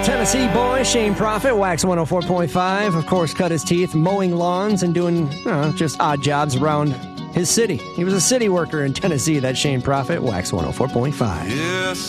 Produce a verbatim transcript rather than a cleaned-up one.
Tennessee boy Shane Prophet, Wax one oh four point five. Of course, cut his teeth mowing lawns and doing you know, just odd jobs around his city. He was a city worker in Tennessee, that Shane Prophet, Wax one oh four point five. Yes.